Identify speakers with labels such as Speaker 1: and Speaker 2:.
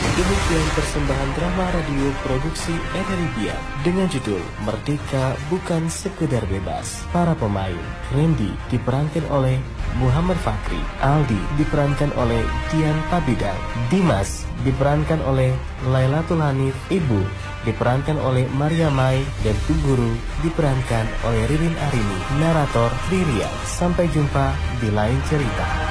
Speaker 1: Demikian persembahan drama radio produksi Energia dengan judul Merdeka Bukan Sekedar Bebas. Para pemain: Randy diperankan oleh Muhammad Fakri, Aldi diperankan oleh Dian Pabidang, Dimas diperankan oleh Lailatul Hanif, Ibu diperankan oleh Maria Mai, dan Tu Guru diperankan oleh Ririn Arini. Narator Triria. Sampai jumpa di lain cerita.